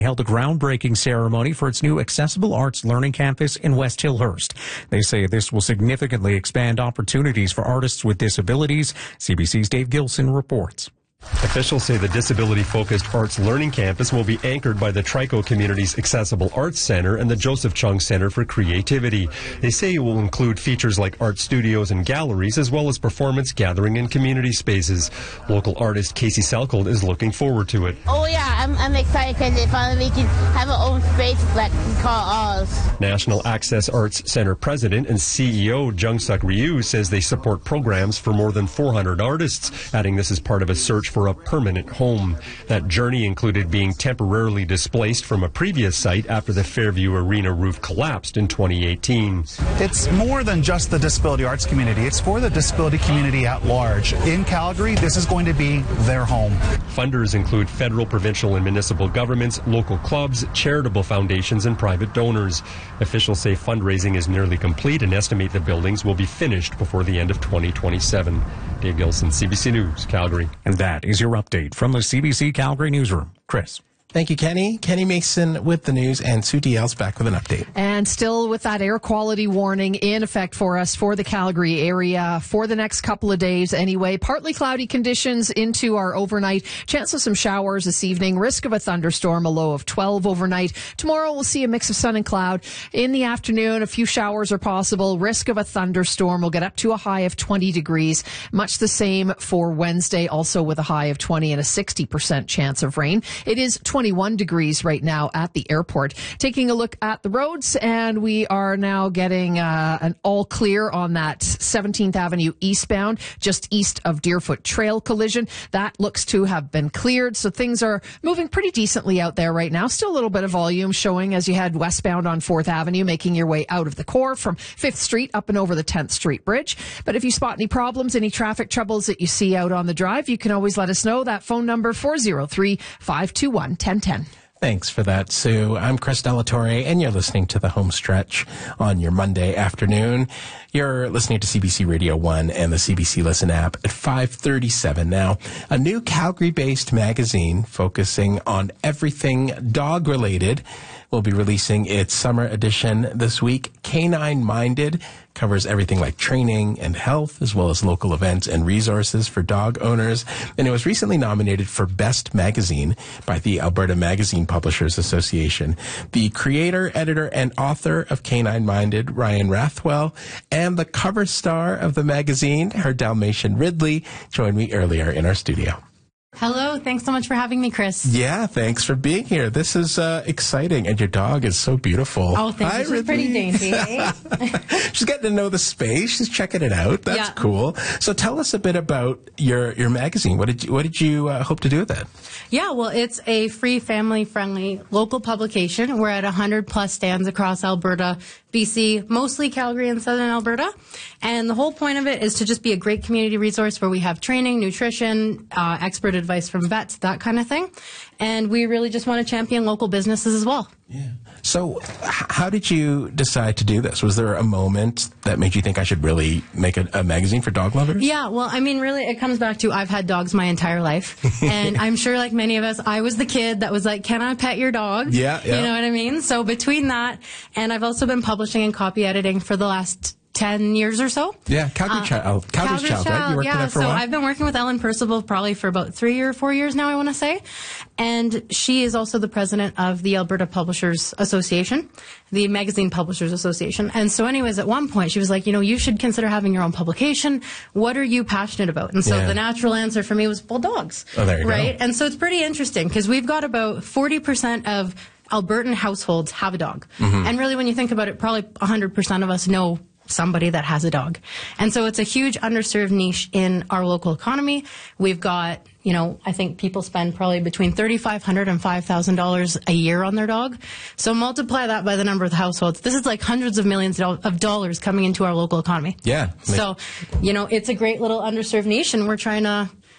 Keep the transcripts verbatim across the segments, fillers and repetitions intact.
held a groundbreaking ceremony for its new Accessible Arts Learning Campus in West Hillhurst. They say this will significantly expand opportunities for artists with disabilities. C B C's Dave Gilson reports. Officials say the disability-focused Arts Learning Campus will be anchored by the Trico Community's Accessible Arts Center and the Joseph Chung Center for Creativity. They say it will include features like art studios and galleries, as well as performance, gathering, and community spaces. Local artist Casey Selkold is looking forward to it. Oh yeah, I'm, I'm excited because finally we can have our own space that we call ours. National Access Arts Center President and C E O Jung Suk Ryu says they support programs for more than four hundred artists, adding this is part of a search for a permanent home. That journey included being temporarily displaced from a previous site after the Fairview Arena roof collapsed in twenty eighteen. It's more than just the disability arts community. It's for the disability community at large. In Calgary, this is going to be their home. Funders include federal, provincial, and municipal governments, local clubs, charitable foundations, and private donors. Officials say fundraising is nearly complete and estimate the buildings will be finished before the end of twenty twenty-seven. Dave Gilson, C B C News, Calgary. And that is your update from the C B C Calgary Newsroom. Chris. Thank you, Kenny. Kenny Mason with the news, and Sue D L's back with an update. And still with that air quality warning in effect for us for the Calgary area for the next couple of days anyway. Partly cloudy conditions into our overnight. Chance of some showers this evening. Risk of a thunderstorm, a low of twelve overnight. Tomorrow we'll see a mix of sun and cloud. In the afternoon, a few showers are possible. Risk of a thunderstorm will get up to a high of twenty degrees. Much the same for Wednesday, also with a high of twenty and a sixty percent chance of rain. It is twenty-one degrees right now at the airport. Taking a look at the roads, and we are now getting uh, an all clear on that seventeenth Avenue eastbound, just east of Deerfoot Trail collision. That looks to have been cleared, so things are moving pretty decently out there right now. Still a little bit of volume showing as you head westbound on fourth Avenue, making your way out of the core from fifth Street up and over the tenth Street Bridge. But if you spot any problems, any traffic troubles that you see out on the drive, you can always let us know. That phone number, four oh three, five two one, one oh one oh. Thanks for that, Sue. I'm Chris Delatorre, and you're listening to The Home Stretch on your Monday afternoon. You're listening to C B C Radio one and the C B C Listen app at five thirty-seven now. A new Calgary-based magazine focusing on everything dog-related will be releasing its summer edition this week. Canine Minded covers everything like training and health, as well as local events and resources for dog owners. And it was recently nominated for Best Magazine by the Alberta Magazine Publishers Association. The creator, editor, and author of Canine Minded, Ryan Rathwell, and the cover star of the magazine, her Dalmatian Ridley, joined me earlier in our studio. Hello. Thanks so much for having me, Chris. Yeah, thanks for being here. This is uh, exciting, and your dog is so beautiful. Oh, thank you. She's pretty dainty. Eh? She's getting to know the space. She's checking it out. That's yeah. cool. So tell us a bit about your your magazine. What did you, what did you uh, hope to do with it? Yeah, well, it's a free, family-friendly local publication. We're at one hundred plus stands across Alberta, B C, mostly Calgary and Southern Alberta. And the whole point of it is to just be a great community resource where we have training, nutrition, uh, expert advice from vets, that kind of thing. And we really just want to champion local businesses as well. Yeah. So h- how did you decide to do this? Was there a moment that made you think I should really make a, a magazine for dog lovers? Yeah, well, I mean, really, it comes back to I've had dogs my entire life. And I'm sure, like many of us, I was the kid that was like, can I pet your dog? Yeah, yeah. You know what I mean? So between that, and I've also been publishing and copy editing for the last ten years or so. Yeah, Calgary uh, Child. Calgary's Child, right? You worked yeah, with that for so a while? I've been working with Ellen Percival probably for about three or four years now, I want to say. And she is also the president of the Alberta Publishers Association, the Magazine Publishers Association. And so anyways, at one point, she was like, you know, you should consider having your own publication. What are you passionate about? And so yeah. the natural answer for me was, well, dogs. Oh, there you right? go. And so it's pretty interesting because we've got about forty percent of Albertan households have a dog. Mm-hmm. And really, when you think about it, probably one hundred percent of us know somebody that has a dog. And so it's a huge underserved niche in our local economy. We've got, you know, I think people spend probably between thirty-five hundred dollars and five thousand dollars a year on their dog. So multiply that by the number of households. This is like hundreds of millions of dollars coming into our local economy. Yeah. So, you know, it's a great little underserved niche, and we're trying to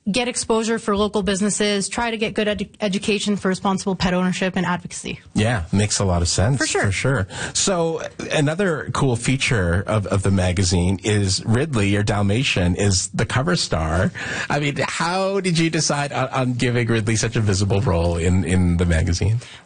get exposure for local businesses, try to get good edu- education for responsible pet ownership and advocacy. Yeah, makes a lot of sense. For sure. For sure. So another cool feature of, of the magazine is Ridley, your Dalmatian, is the cover star. I mean, how did you decide on, on giving Ridley such a visible role in, in the magazine?